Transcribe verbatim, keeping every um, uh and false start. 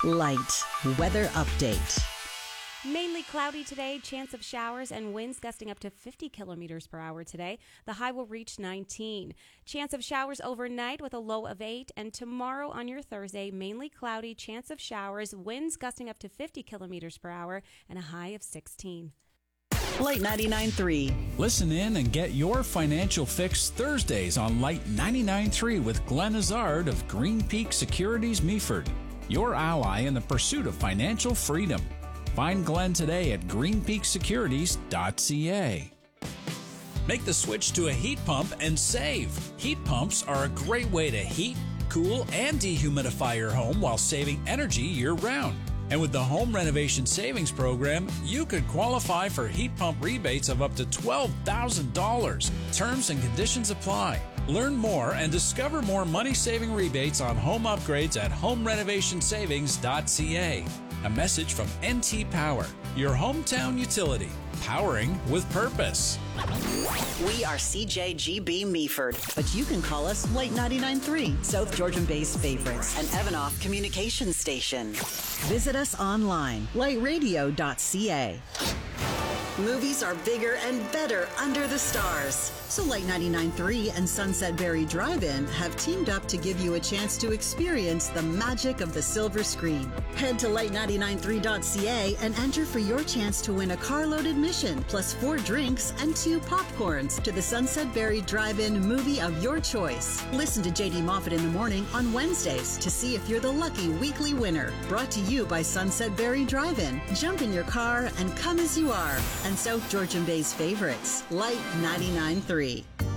Light weather update. Mainly cloudy today, chance of showers and winds gusting up to fifty kilometers per hour today. The high will reach nineteen. Chance of showers overnight with a low of eight. And tomorrow on your Thursday, mainly cloudy, chance of showers, winds gusting up to fifty kilometers per hour and a high of sixteen. Light ninety-nine point three. Listen in and get your financial fix Thursdays on Light ninety-nine point three with Glenn Hazard of Green Peak Securities Meaford, your ally in the pursuit of financial freedom. Find Glenn today at green peak securities dot c a. Make the switch to a heat pump and save. Heat pumps are a great way to heat, cool, and dehumidify your home while saving energy year-round. And with the Home Renovation Savings Program, you could qualify for heat pump rebates of up to twelve thousand dollars. Terms and conditions apply. Learn more and discover more money-saving rebates on home upgrades at home renovation savings dot c a. A message from N T Power, your hometown utility, powering with purpose. We are C J G B Meaford, but you can call us Light ninety-nine point three, South Georgian Bay's favorites, an Evanoff communication station. Visit us online, light radio dot c a. Movies are bigger and better under the stars. So Light ninety-nine point three and Sunset Berry Drive-In have teamed up to give you a chance to experience the magic of the silver screen. Head to light ninety-nine point three dot c a and enter for your chance to win a carload admission, plus four drinks and two popcorns to the Sunset Berry Drive-In movie of your choice. Listen to J D Moffitt in the morning on Wednesdays to see if you're the lucky weekly winner. Brought to you by Sunset Berry Drive-In. Jump in your car and come as you are. And South Georgian Bay's favorites, Light ninety-nine point three.